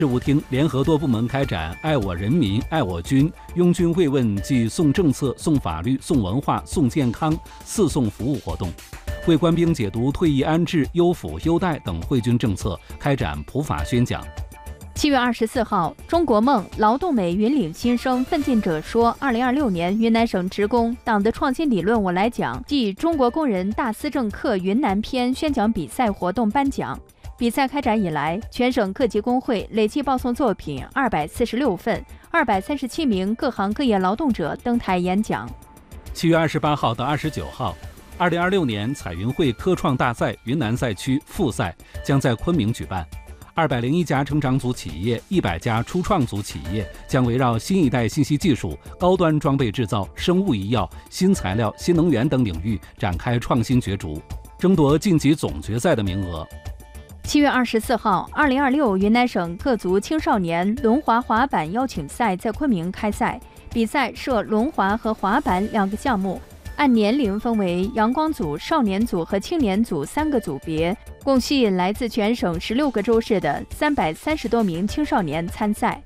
事务厅联合多部门开展爱我人民爱我军拥军慰问暨送政策、送法律、送文化、送健康4送服务活动，为官兵解读退役安置、优抚优待等惠军政策开展普法宣讲。 7月24号，中国梦劳动美云岭新生奋进者说2026年云南省职工党的创新理论我来讲暨中国工人大思政课云南篇宣讲比赛活动颁奖。比赛开展以来，全省各级工会累计报送作品246份，237名各行各业劳动者登台演讲。 7月28号到29号，2026年彩云会科创大赛云南赛区复赛将在昆明举办。201家成长组企业、100家初创组企业将围绕新一代信息技术、高端装备制造、生物医药、新材料、新能源等领域展开创新角逐，争夺晋级总决赛的名额。 7月24号，2026云南省各族青少年轮滑滑板邀请赛在昆明开赛，比赛设轮滑和滑板2个项目，按年龄分为阳光组、少年组和青年组3个组别，共吸引来自全省16个州市的330多名青少年参赛。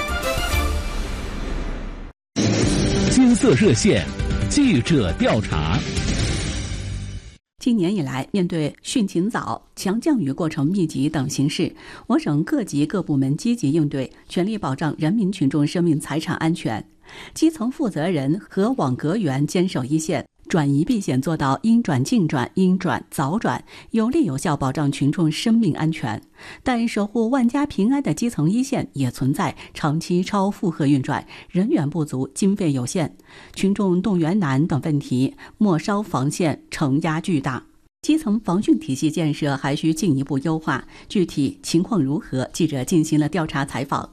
金色热线记者调查。 今年以来，面对汛情早、强降雨过程密集等形势，我省各级各部门积极应对，全力保障人民群众生命财产安全。基层负责人和网格员坚守一线，转移避险做到应转尽转、应转早转，有力有效保障群众生命安全。但守护万家平安的基层一线也存在长期超负荷运转、人员不足、经费有限、群众动员难等问题，末梢防线承压巨大。基层防汛体系建设还需进一步优化，具体情况如何？记者进行了调查采访。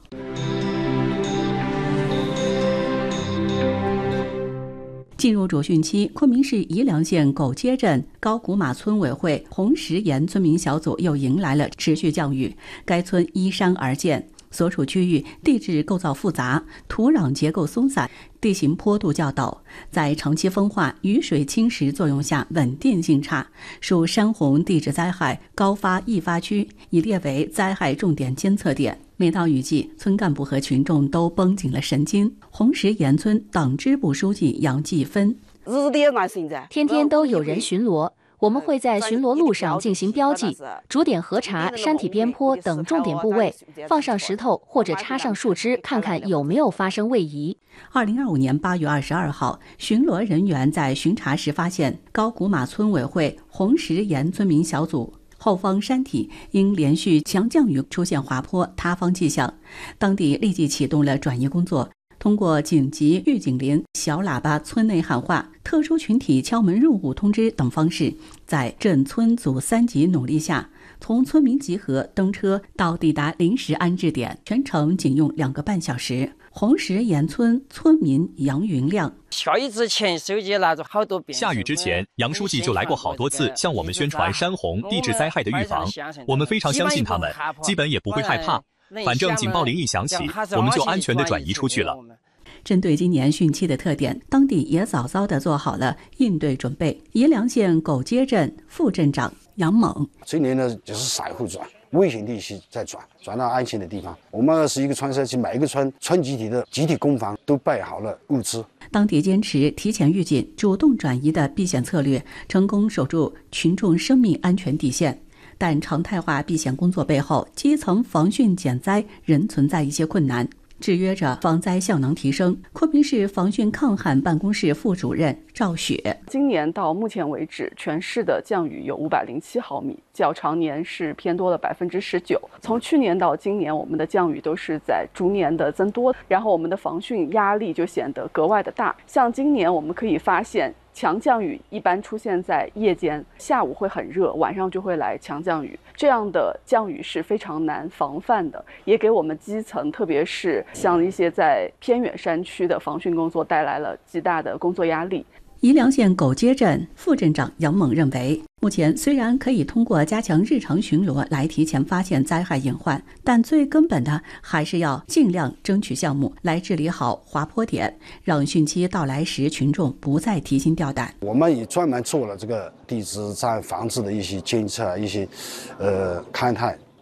进入主汛期，昆明市宜良县狗街镇高古马村委会红石岩村民小组又迎来了持续降雨。该村依山而建，所处区域地质构造复杂，土壤结构松散，地形坡度较陡，在长期风化、雨水侵蚀作用下稳定性差，属山洪地质灾害高发易发区，已列为灾害重点监测点。每到雨季，村干部和群众都绷紧了神经。红石岩村党支部书记杨继芬： 天天都有人巡逻，我们会在巡逻路上进行标记，逐点核查山体边坡等重点部位，放上石头或者插上树枝，看看有没有发生位移。 2025年8月22号，巡逻人员在巡查时发现高古马村委会红石岩村民小组后方山体因连续强降雨出现滑坡塌方迹象，当地立即启动了转移工作，通过紧急预警铃、小喇叭村内喊话、特殊群体敲门入户通知等方式，在镇村组3级努力下，从村民集合登车到抵达临时安置点，全程仅用2个半小时。红石岩村村民杨云亮： 下雨之前手机拿着好多遍。 下雨之前，杨书记就来过好多次，向我们宣传山洪地质灾害的预防。我们非常相信他们，基本也不会害怕。反正警报铃一响起，我们就安全地转移出去了。 针对今年汛期的特点，当地也早早地做好了应对准备。宜良县狗街镇副镇长杨猛： 今年呢，就是散户转，危险地区再转到安全的地方。我们21个村社区，每一个村集体的集体工房都备好了物资。 当地坚持提前预警、主动转移的避险策略，成功守住群众生命安全底线。但常态化避险工作背后，基层防汛减灾仍存在一些困难，制约着防灾效能提升。昆明市防汛抗旱办公室副主任赵雪： 今年到目前为止，全市的降雨有507毫米，较常年是偏多了19%。从去年到今年，我们的降雨都是在逐年的增多，然后我们的防汛压力就显得格外的大。像今年我们可以发现，强降雨一般出现在夜间，下午会很热，晚上就会来强降雨。这样的降雨是非常难防范的，也给我们基层，特别是像一些在偏远山区的防汛工作带来了极大的工作压力。 宜良县狗街镇副镇长杨猛认为，目前虽然可以通过加强日常巡逻来提前发现灾害隐患，但最根本的还是要尽量争取项目来治理好滑坡点，让汛期到来时群众不再提心吊胆。 我们也专门做了这个地质灾害防治的一些监测、一些勘探，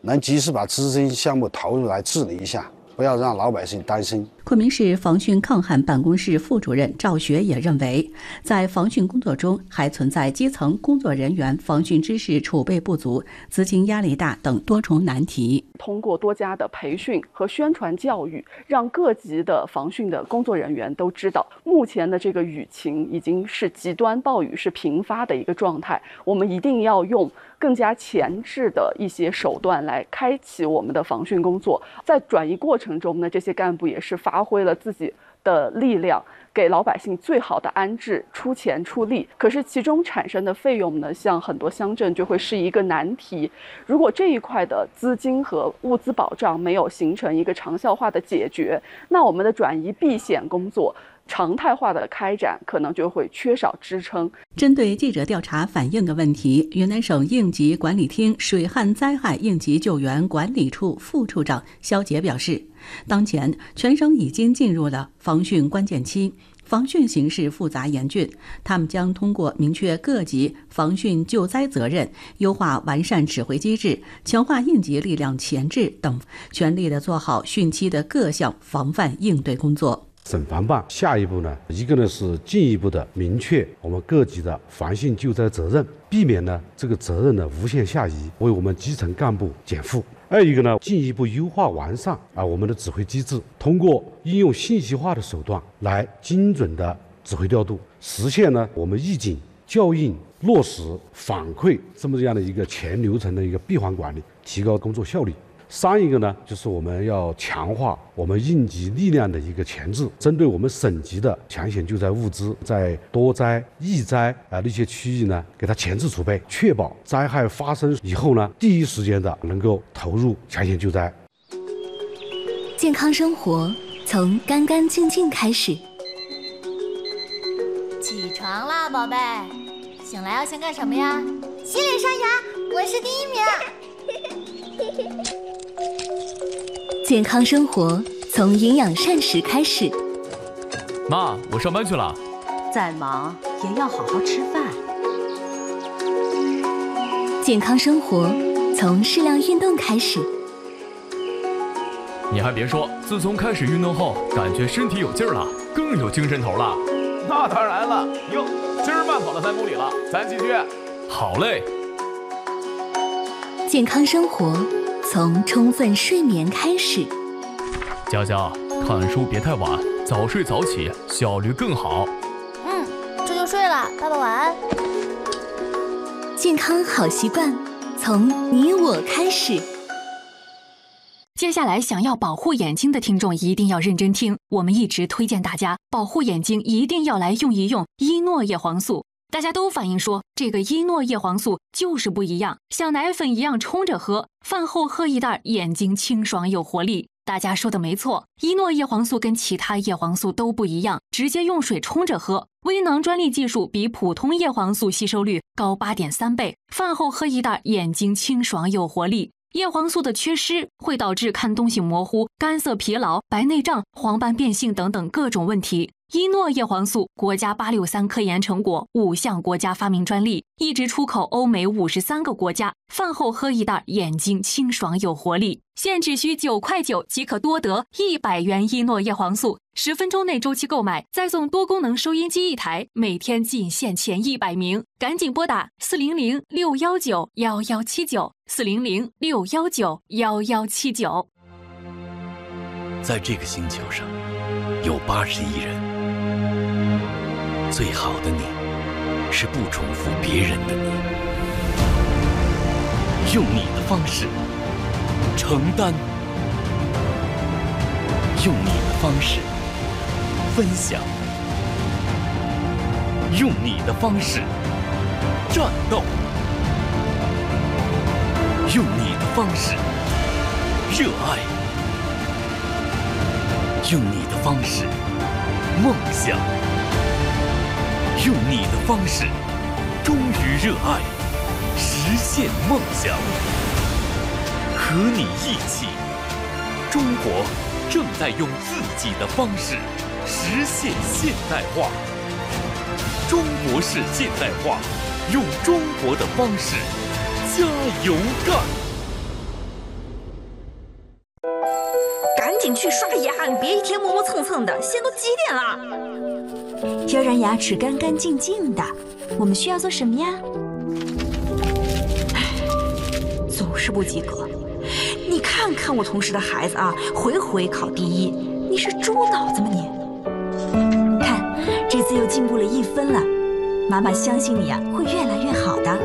能及时把资金项目投入来治理一下，不要让老百姓担心。 昆明市防汛抗旱办公室副主任赵学也认为，在防汛工作中还存在基层工作人员防汛知识储备不足、资金压力大等多重难题。 通过多家的培训和宣传教育，让各级的防汛的工作人员都知道，目前的这个雨情已经是极端暴雨是频发的一个状态，我们一定要用更加前置的一些手段来开启我们的防汛工作。在转移过程中呢，这些干部也是发挥了自己的力量，给老百姓最好的安置，出钱出力。可是其中产生的费用呢，像很多乡镇就会是一个难题。如果这一块的资金和物资保障没有形成一个长效化的解决，那我们的转移避险工作常态化的开展可能就会缺少支撑。 针对记者调查反映的问题，云南省应急管理厅水旱灾害应急救援管理处副处长肖杰表示，当前全省已经进入了防汛关键期，防汛形势复杂严峻，他们将通过明确各级防汛救灾责任、优化完善指挥机制、强化应急力量前置等，全力的做好汛期的各项防范应对工作。 省防办下一步呢，一个呢是进一步的明确我们各级的防汛救灾责任，避免呢这个责任的无限下移，为我们基层干部减负。二一个呢，进一步优化完善我们的指挥机制，通过应用信息化的手段来精准的指挥调度，实现呢我们预警、校应、落实、反馈这么样的一个全流程的一个闭环管理，提高工作效率。三一个呢，就是我们要强化我们应急力量的一个前置，针对我们省级的抢险救灾物资，在多灾易灾那些区域呢，给它前置储备，确保灾害发生以后呢，第一时间的能够投入抢险救灾。 健康生活从干干净净开始。 起床啦，宝贝！醒来要先干什么呀？洗脸刷牙，我是第一名。 健康生活从营养膳食开始。 妈，我上班去了。 再忙也要好好吃饭。 健康生活从适量运动开始。 你还别说，自从开始运动后，感觉身体有劲儿了，更有精神头了。 那当然了，哟，今儿慢跑了3公里了，咱继续。 好嘞。 健康生活从充分睡眠开始。 佳佳，看书别太晚，早睡早起，效率更好。 这就睡了，爸爸晚安。 健康好习惯从你我开始。 接下来想要保护眼睛的听众一定要认真听，我们一直推荐大家保护眼睛一定要来用一用伊诺叶黄素。大家都反映说这个伊诺叶黄素就是不一样，像奶粉一样冲着喝，饭后喝一袋，眼睛清爽有活力。大家说的没错，伊诺叶黄素跟其他叶黄素都不一样，直接用水冲着喝。微囊专利技术比普通叶黄素吸收率高 8.3 倍，饭后喝一袋，眼睛清爽有活力。叶黄素的缺失会导致看东西模糊、干涩疲劳、白内障、黄斑变性等等各种问题。伊诺叶黄素国家863科研成果，5项国家发明专利，一直出口欧美53个国家。饭后喝一袋，眼睛清爽有活力。现只需9.9块即可多得100元伊诺叶黄素，10分钟内周期购买，再送多功能收音机1台，每天仅限前100名，赶紧拨打400-619-1179，400-619-1179。 在这个星球上，有80亿人。最好的你，是不重复别人的你，用你的方式承担，用你的方式分享，用你的方式战斗，用你的方式热爱，用你的方式梦想，用你的方式忠于热爱，实现梦想。和你一起，中国正在用自己的方式实现现代化。中国式现代化，用中国的方式加油干！ 紧去刷牙，你别一天磨磨蹭蹭的。现在都几点了？ 要让牙齿干干净净的，我们需要做什么呀？ 总是不及格。你看看我同事的孩子啊，回回考第1，你是猪脑子吗你？ 看，这次又进步了1分了。妈妈相信你啊，会越来越好的。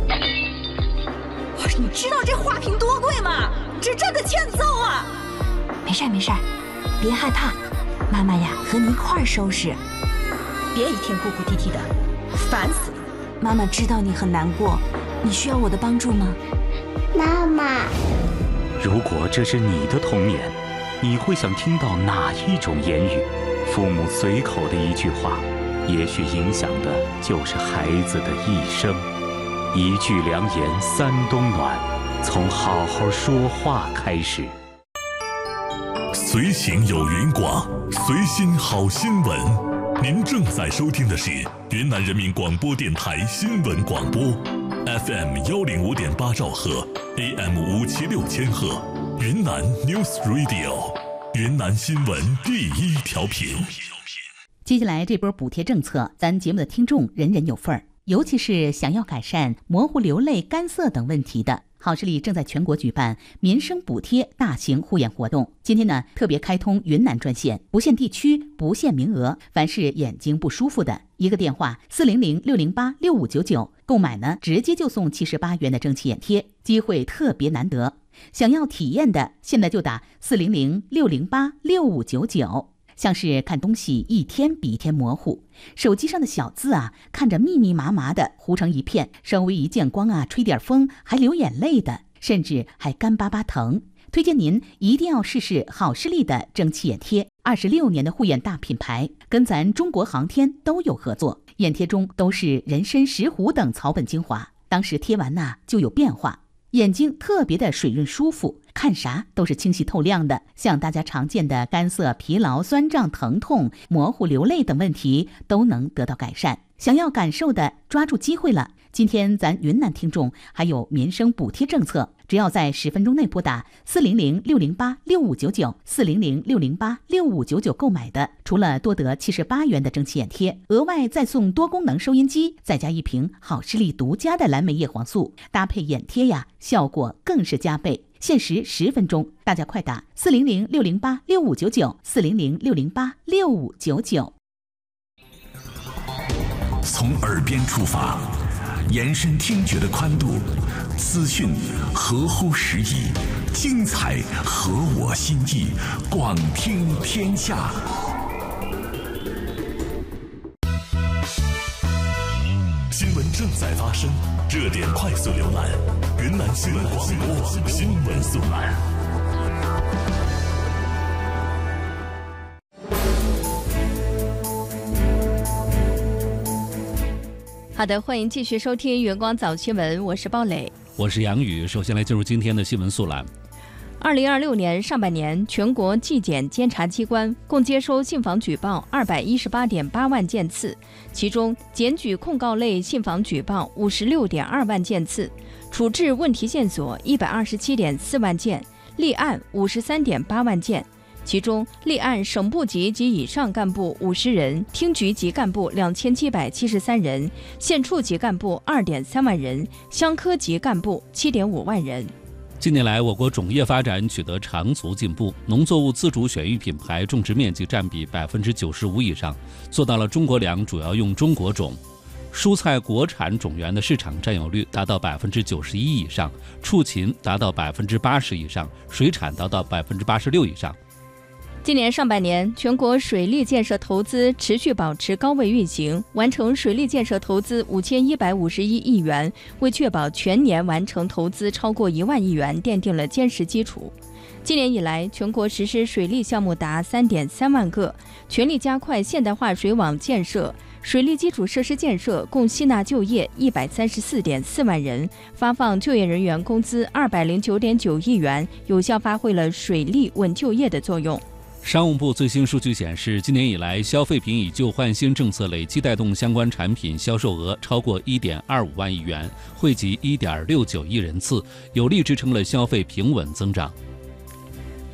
你知道这花瓶多贵吗？这真的欠揍啊！ 没事没事，别害怕，妈妈呀和你一块儿收拾。 别一天哭哭啼啼的，烦死了。 妈妈知道你很难过，你需要我的帮助吗？ 妈妈， 如果这是你的童年，你会想听到哪一种言语？父母随口的一句话，也许影响的就是孩子的一生。一句良言三冬暖，从好好说话开始。 随行有云广，随心好新闻。您正在收听的是云南人民广播电台新闻广播 ，FM 105.8兆赫 ，AM 576千赫，云南 News Radio， 云南新闻第一调频。 接下来这波补贴政策，咱节目的听众人人有份儿。尤其是想要改善模糊、流泪、干涩等问题的，好视力正在全国举办民生补贴大型护眼活动。今天呢，特别开通云南专线，不限地区，不限名额，凡是眼睛不舒服的，一个电话400-608-6599，购买呢直接就送78元的蒸汽眼贴，机会特别难得。想要体验的，现在就打400-608-6599。像是看东西一天比一天模糊，手机上的小字啊，看着密密麻麻的糊成一片，稍微一见光啊，吹点风还流眼泪的，甚至还干巴巴疼。推荐您一定要试试好视力的蒸汽眼贴，26年的护眼大品牌，跟咱中国航天都有合作，眼贴中都是人参、石斛等草本精华，当时贴完呐就有变化。眼睛特别的水润舒服，看啥都是清晰透亮的，像大家常见的干涩、疲劳、酸胀、疼痛、模糊、流泪等问题都能得到改善。想要感受的，抓住机会了！今天咱云南听众还有民生补贴政策，只要在10分钟内拨打400-608-6599 400-608-6599购买的，除了多得78元的蒸汽眼贴，额外再送多功能收音机，再加1瓶好视力独家的蓝莓叶黄素，搭配眼贴呀，效果更是加倍。限时10分钟，大家快打400-608-6599 400-608-6599。 从耳边出发，延伸听觉的宽度，资讯合乎时宜，精彩合我心意，广听天下。新闻正在发生，热点快速浏览，云南新闻广播新闻速览。 好的，欢迎继续收听云光早新闻，我是鲍磊， 我是杨宇。首先来进入今天的新闻速览。 2026年上半年，全国纪检监察机关共接收信访举报218.8万件次，其中检举控告类信访举报56.2万件次，处置问题线索127.4万件，立案53.8万件。其中，立案省部级及以上干部50人，厅局级干部2773人，县处级干部2.3万人，乡科级干部7.5万人。 近年来，我国种业发展取得长足进步，农作物自主选育品牌种植面积占比95%以上，做到了中国粮主要用中国种。蔬菜国产种源的市场占有率达到91%以上，畜禽达到80%以上，水产达到86%以上。 今年上半年，全国水利建设投资持续保持高位运行，完成水利建设投资5151亿元，为确保全年完成投资超过1万亿元奠定了坚实基础。今年以来，全国实施水利项目达3.3万个，全力加快现代化水网建设，水利基础设施建设共吸纳就业134.4万人，发放就业人员工资209.9亿元，有效发挥了水利稳就业的作用。 商务部最新数据显示，今年以来，消费品以旧换新政策累计带动相关产品销售额超过1.25万亿元，惠及1.69亿人次，有力支撑了消费平稳增长。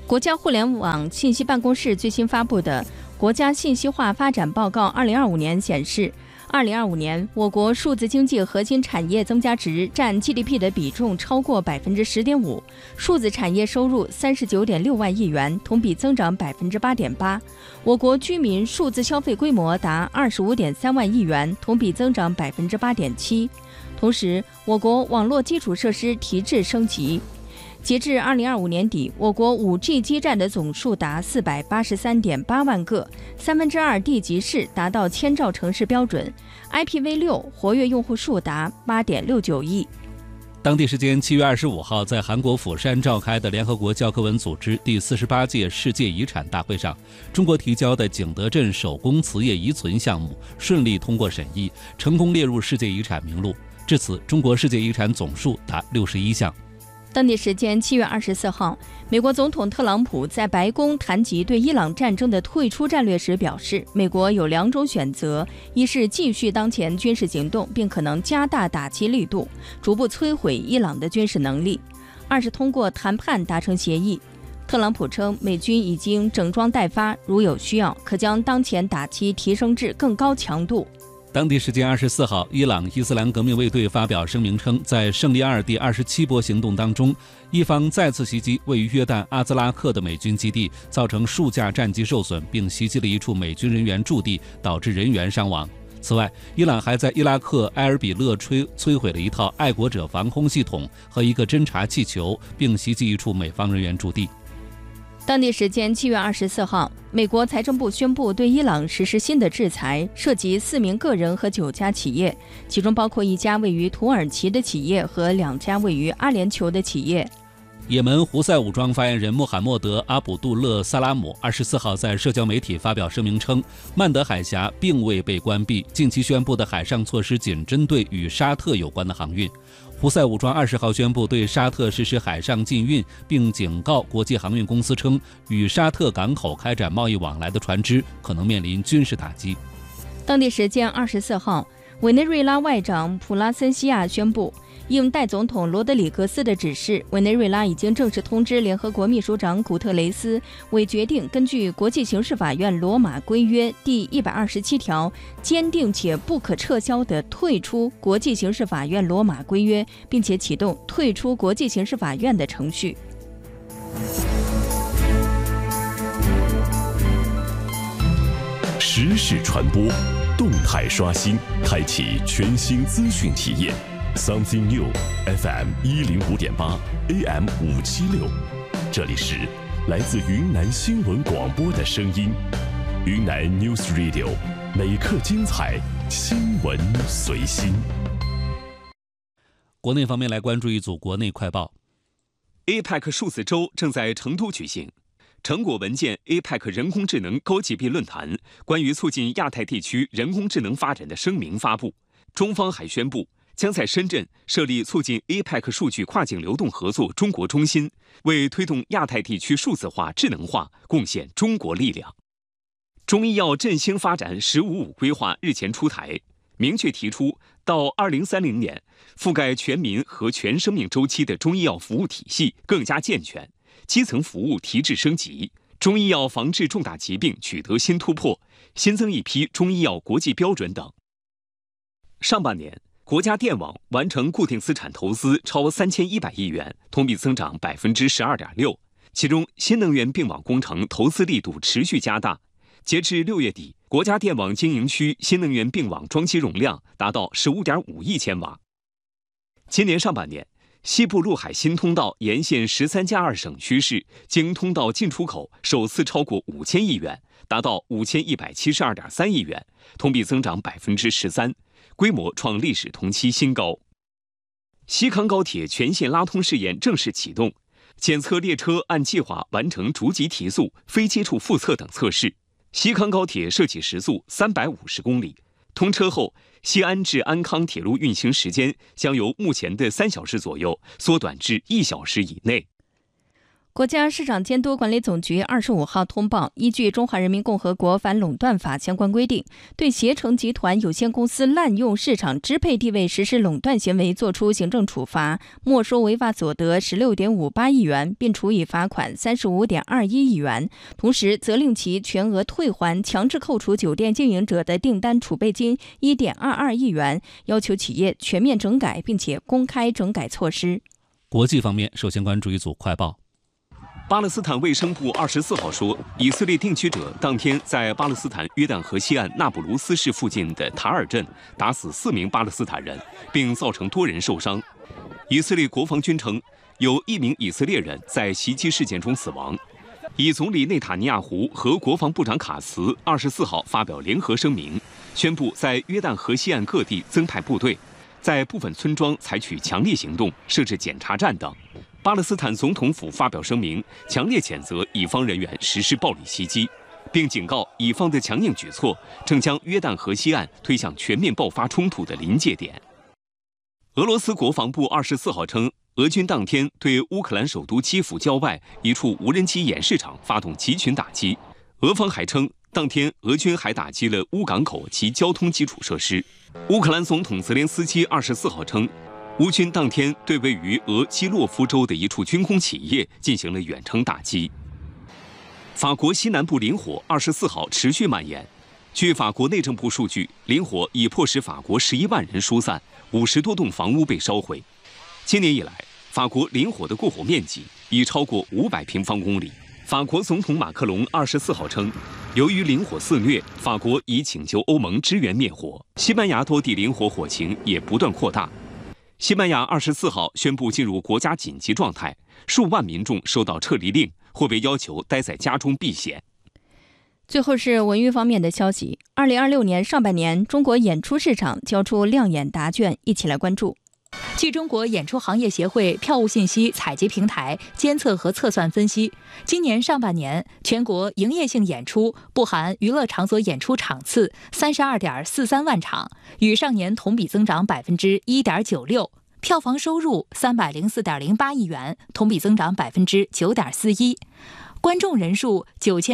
国家互联网信息办公室最新发布的《国家信息化发展报告2025年》显示，2025年我国数字经济核心产业增加值占 GDP 的比重超过 10.5%， 数字产业收入 39.6万亿元，同比增长 8.8%。我国居民数字消费规模达 25.3万亿元，同比增长 8.7%。同时，我国网络基础设施提质升级。截至2025年底，我国 5G 基站的总数达 483.8 万个，2/3地级市达到1000兆城市标准 ，IPv6 活跃用户数达 8.69亿。 当地时间7月25号，在韩国釜山召开的联合国教科文组织第48届世界遗产大会上，中国提交的景德镇手工瓷业遗存项目顺利通过审议，成功列入世界遗产名录。至此，中国世界遗产总数达61项。 当地时间7月24号，美国总统特朗普在白宫谈及对伊朗战争的退出战略时表示，美国有2种选择：一是继续当前军事行动，并可能加大打击力度，逐步摧毁伊朗的军事能力；二是通过谈判达成协议。特朗普称，美军已经整装待发，如有需要，可将当前打击提升至更高强度。 当地时间24号，伊朗伊斯兰革命卫队发表声明称，在胜利2第27波行动当中，伊方再次袭击位于约旦阿兹拉克的美军基地，造成数架战机受损，并袭击了一处美军人员驻地，导致人员伤亡。此外，伊朗还在伊拉克埃尔比勒摧毁了一套爱国者防空系统和一个侦察气球，并袭击一处美方人员驻地。 当地时间7月24号，美国财政部宣布对伊朗实施新的制裁，涉及4名个人和9家企业，其中包括1家位于土耳其的企业和2家位于阿联酋的企业。 也门胡塞武装发言人穆罕默德·阿卜杜勒·萨拉姆24号在社交媒体发表声明称，曼德海峡并未被关闭，近期宣布的海上措施仅针对与沙特有关的航运。胡塞武装20号宣布对沙特实施海上禁运，并警告国际航运公司称，与沙特港口开展贸易往来的船只可能面临军事打击。 当地时间24号，委内瑞拉外长普拉森西亚宣布，应代总统罗德里格斯的指示，委内瑞拉已经正式通知联合国秘书长古特雷斯，为决定根据国际刑事法院罗马规约第127条，坚定且不可撤销地退出国际刑事法院罗马规约，并且启动退出国际刑事法院的程序。 时事传播，动态刷新，开启全新资讯体验。Something New FM 105.8 AM 576，这里是来自云南新闻广播的声音。云南 News Radio， 每刻精彩，新闻随心。 国内方面来关注一组国内快报。 APEC 数字周正在成都举行，成果文件 APEC 人工智能高级别论坛关于促进亚太地区人工智能发展的声明发布。中方还宣布，将在深圳设立促进 APEC 数据跨境流动合作中国中心，为推动亚太地区数字化、智能化贡献中国力量。中医药振兴发展“15+5”规划日前出台，明确提出，到2030年，覆盖全民和全生命周期的中医药服务体系更加健全，基层服务提质升级，中医药防治重大疾病取得新突破，新增一批中医药国际标准等。上半年，国家电网完成固定资产投资超3100亿元，同比增长12.6%。其中，新能源并网工程投资力度持续加大。截至6月底，国家电网经营区新能源并网装机容量达到15.5亿千瓦。今年上半年，西部陆海新通道沿线13+2省区市经通道进出口首次超过5000亿元，达到5172.3亿元，同比增长13%。规模创历史同期新高。西康高铁全线拉通试验正式启动，检测列车按计划完成逐级提速、非接触复测等测试。西康高铁设计时速350公里，通车后，西安至安康铁路运行时间将由目前的3小时左右缩短至1小时以内。 国家市场监督管理总局25号通报，依据《中华人民共和国反垄断法》相关规定，对携程集团有限公司滥用市场支配地位实施垄断行为作出行政处罚，没收违法所得16.58亿元，并处以罚款35.21亿元，同时责令其全额退还强制扣除酒店经营者的订单储备金1.22亿元，要求企业全面整改，并且公开整改措施。 国际方面，首先关注一组快报。 巴勒斯坦卫生部24号说，以色列定居者当天在巴勒斯坦约旦河西岸纳卜卢斯市附近的塔尔镇打死4名巴勒斯坦人，并造成多人受伤。以色列国防军称，有1名以色列人在袭击事件中死亡。以总理内塔尼亚胡和国防部长卡茨24号发表联合声明，宣布在约旦河西岸各地增派部队，在部分村庄采取强力行动，设置检查站等。巴勒斯坦总统府发表声明，强烈谴责以方人员实施暴力袭击，并警告以方的强硬举措正将约旦河西岸推向全面爆发冲突的临界点。俄罗斯国防部24号称，俄军当天对乌克兰首都基辅郊外一处无人机演示场发动集群打击。俄方还称，当天俄军还打击了乌港口及交通基础设施。乌克兰总统泽连斯基24号称，乌军当天对位于俄基洛夫州的一处军工企业进行了远程打击。法国西南部林火24号持续蔓延，据法国内政部数据，林火已迫使法国11万人疏散，50多栋房屋被烧毁。今年以来，法国林火的过火面积已超过500平方公里。法国总统马克龙24号称，由于林火肆虐，法国已请求欧盟支援灭火。西班牙多地林火火情也不断扩大。西班牙24号宣布进入国家紧急状态，数万民众收到撤离令，或被要求待在家中避险。 最后是文娱方面的消息，2026年上半年，中国演出市场交出亮眼答卷，一起来关注。 据中国演出行业协会票务信息采集平台监测和测算分析，今年上半年全国营业性演出不含娱乐场所演出场次32.43万场，与上年同比增长1.96%，票房收入304.08亿元，同比增长9.41%，观众人数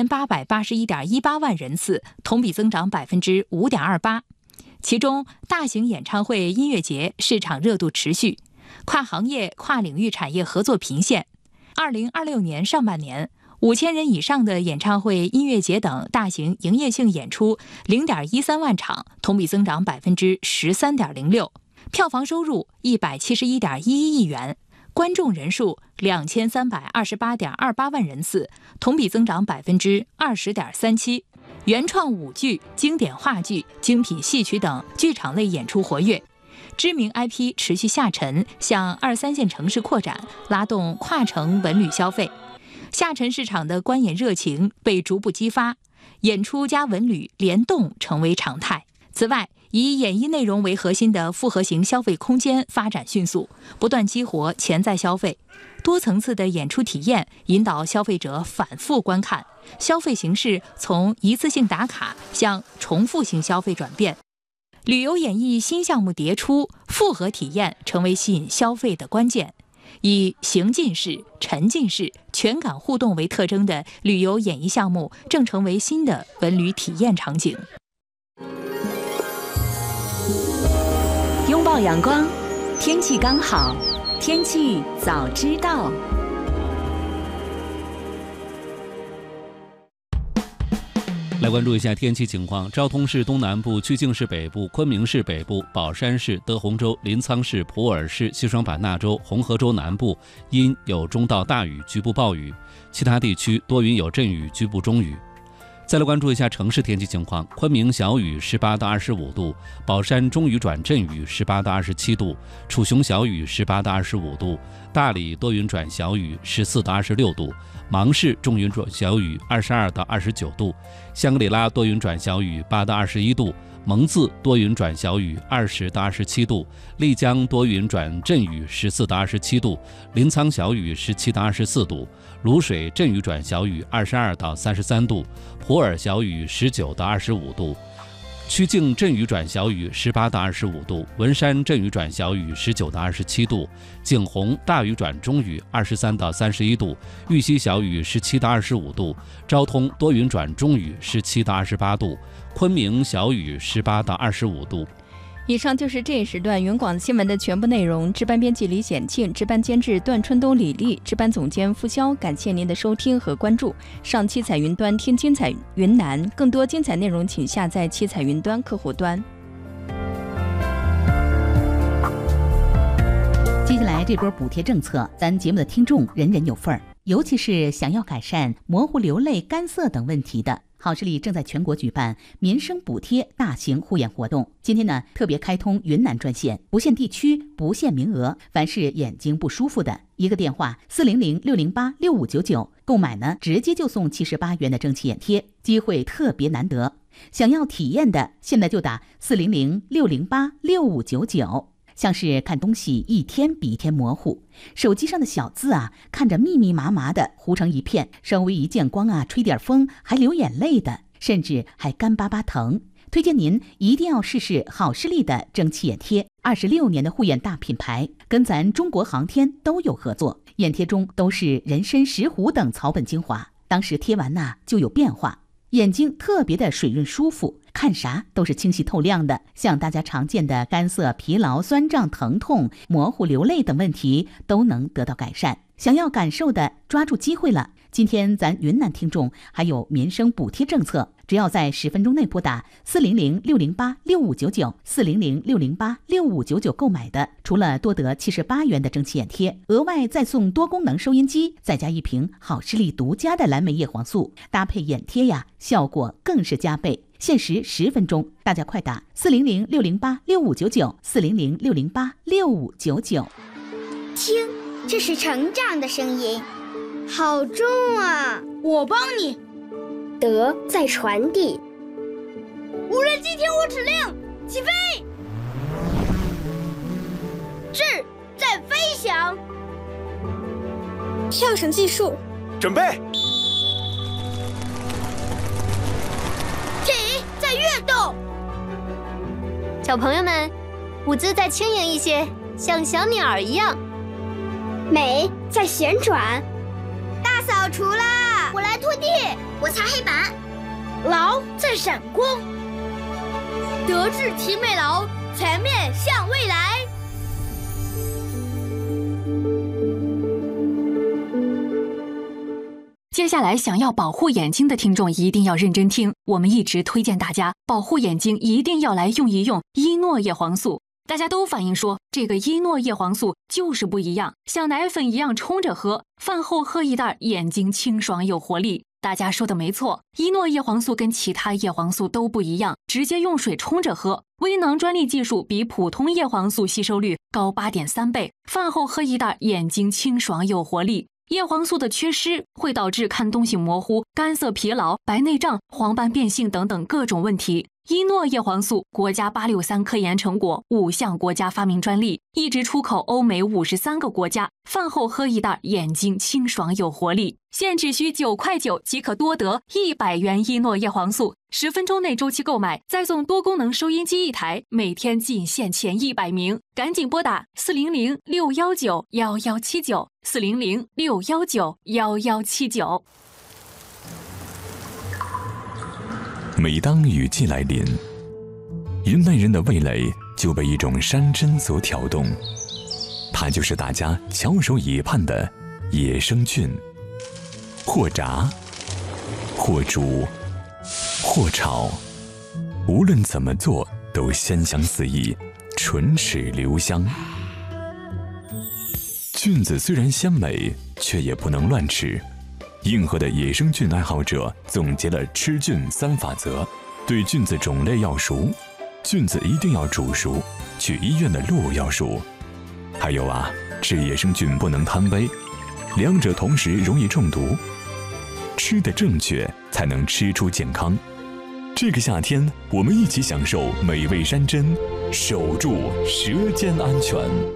9881.18万人次，同比增长5.28%。其中，大型演唱会、音乐节市场热度持续，跨行业、跨领域产业合作频现。2026年上半年，5000人以上的演唱会、音乐节等大型营业性演出0.13万场，同比增长13.06%，票房收入171.11亿元，观众人数2328.28万人次，同比增长20.37%。原创舞剧、经典话剧、精品戏曲等剧场类演出活跃，知名 IP 持续下沉，向2、3线城市扩展，拉动跨城文旅消费。下沉市场的观演热情被逐步激发，演出加文旅联动成为常态。此外，以演艺内容为核心的复合型消费空间发展迅速，不断激活潜在消费。多层次的演出体验引导消费者反复观看，消费形式从一次性打卡向重复性消费转变。旅游演艺新项目迭出，复合体验成为吸引消费的关键。以行进式、沉浸式、全感互动为特征的旅游演艺项目正成为新的文旅体验场景。 拥抱阳光，天气刚好，天气早知道。 来关注一下天气情况。昭通市东南部、曲靖市北部、昆明市北部、宝山市、德宏州、临沧市、普洱市、西双版纳州、红河州南部阴有中到大雨，局部暴雨，其他地区多云有阵雨，局部中雨。再来关注一下城市天气情况。昆明小雨18到25度，宝山中雨转阵雨18到27度，楚雄小雨18到25度，大理多云转小雨14到26度，芒市中云转小雨22到29度，香格里拉多云转小雨8到21度，蒙自多云转小雨20到27度，丽江多云转阵雨14到27度，临沧小雨17到24度，卤水阵雨转小雨22到33度，普洱小雨19到25度， 曲靖阵雨转小雨18到25度，文山阵雨转小雨19到27度，景洪大雨转中雨23到31度，玉溪小雨17到25度，昭通多云转中雨17到28度，昆明小雨18到25度。 以上就是这一时段云广新闻的全部内容。值班编辑李显庆，值班监制段春冬、李丽，值班总监付潇。感谢您的收听和关注。上七彩云端听精彩云南，更多精彩内容请下载七彩云端客户端。 接下来这波补贴政策，咱节目的听众人人有份儿，尤其是想要改善模糊、流泪、干涩等问题的。好视力正在全国举办民生补贴大型护眼活动。今天呢，特别开通云南专线，不限地区，不限名额，凡是眼睛不舒服的，一个电话400-608-6599，购买呢直接就送78元的蒸汽眼贴，机会特别难得。想要体验的，现在就打400-608-6599。像是看东西一天比一天模糊，手机上的小字啊，看着密密麻麻的糊成一片，稍微一见光啊，吹点风还流眼泪的，甚至还干巴巴疼。推荐您一定要试试好视力的蒸汽眼贴，26年的护眼大品牌，跟咱中国航天都有合作。眼贴中都是人参、石斛等草本精华，当时贴完呐就有变化，眼睛特别的水润舒服，看啥都是清晰透亮的。像大家常见的干涩、疲劳、酸胀、疼痛、模糊、流泪等问题都能得到改善。想要感受的，抓住机会了。今天咱云南听众还有民生补贴政策，只要在10分钟内拨打400-608-6599 400-608-6599购买的，除了多得78元的蒸汽眼贴，额外再送多功能收音机，再加一瓶好视力独家的蓝莓叶黄素，搭配眼贴呀，效果更是加倍。限时10分钟，大家快打400-608-6599 400-608-6599。 听，这是成长的声音，好重啊！我帮你。德在传递。无人机听我指令，起飞。智在飞翔。跳绳技术， 准备。 体在跃动。 小朋友们，舞姿再轻盈一些，像小鸟一样。 美在旋转。大扫除啦！我来拖地，我擦黑板。劳在闪光。德智体美劳，全面向未来。 接下来想要保护眼睛的听众一定要认真听，我们一直推荐大家保护眼睛一定要来用一用伊诺叶黄素。大家都反映说这个伊诺叶黄素就是不一样，像奶粉一样冲着喝，饭后喝一袋，眼睛清爽有活力。大家说的没错，伊诺叶黄素跟其他叶黄素都不一样，直接用水冲着喝，微囊专利技术比普通叶黄素吸收率高8.3倍，饭后喝一袋，眼睛清爽有活力。叶黄素的缺失会导致看东西模糊、干涩、疲劳、白内障、黄斑变性等等各种问题。伊诺叶黄素国家863科研成果，5项国家发明专利，一直出口欧美53个国家。饭后喝一袋，眼睛清爽有活力。现只需9.9块即可多得100元伊诺叶黄素，10分钟内周期购买，再送多功能收音机1台，每天仅限前100名，赶紧拨打400-619-1179 400-619-1179。 每当雨季来临，云南人的味蕾就被一种山珍所挑动，它就是大家翘首以盼的野生菌。或炸，或煮，或炒，无论怎么做都鲜香四溢，唇齿留香。菌子虽然鲜美，却也不能乱吃。硬核的野生菌爱好者总结了吃菌3法则：对菌子种类要熟，菌子一定要煮熟，去医院的路要熟。还有啊，吃野生菌不能贪杯，两者同时容易中毒。吃得正确，才能吃出健康。这个夏天，我们一起享受美味山珍，守住舌尖安全。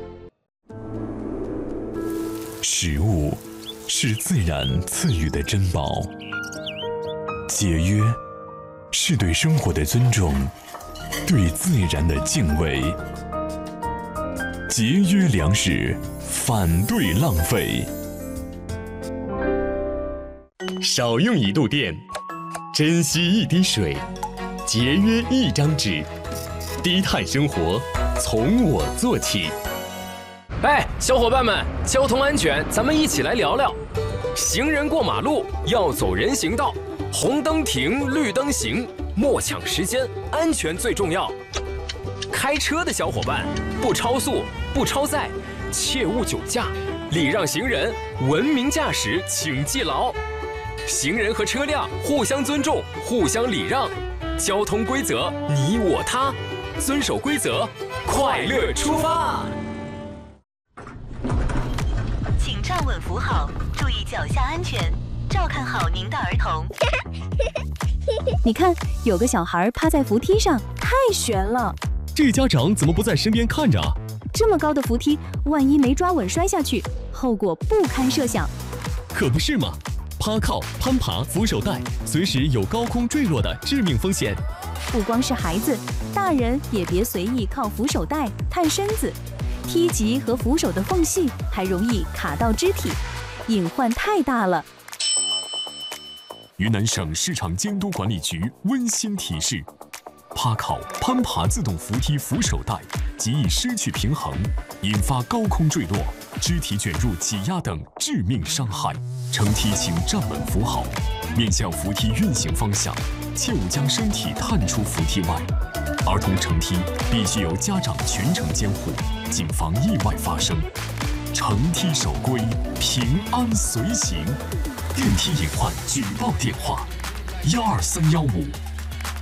食物是自然赐予的珍宝，节约是对生活的尊重， 对自然的敬畏。节约粮食，反对浪费。 少用1度电，珍惜1滴水，节约1张纸，低碳生活从我做起。 哎，小伙伴们，交通安全，咱们一起来聊聊。行人过马路要走人行道，红灯停，绿灯行，莫抢时间，安全最重要。开车的小伙伴，不超速，不超载，切勿酒驾，礼让行人，文明驾驶，请记牢。行人和车辆互相尊重，互相礼让，交通规则你我他，遵守规则，快乐出发。 请站稳扶好，注意脚下安全，照看好您的儿童。 你看，有个小孩趴在扶梯上，太悬了。 这家长怎么不在身边看着啊？ 这么高的扶梯，万一没抓稳摔下去，后果不堪设想。 可不是嘛，趴靠、攀爬、扶手带，随时有高空坠落的致命风险。 不光是孩子，大人也别随意靠扶手带探身子，梯级和扶手的缝隙还容易卡到肢体，隐患太大了。 云南省市场监督管理局温馨提示：趴靠、攀爬自动扶梯扶手带极易失去平衡，引发高空坠落、肢体卷入挤压等致命伤害。乘梯请站稳扶好，面向扶梯运行方向，切勿将身体探出扶梯外。儿童乘梯必须由家长全程监护，谨防意外发生。乘梯守规，平安随行。电梯隐患举报电话：12315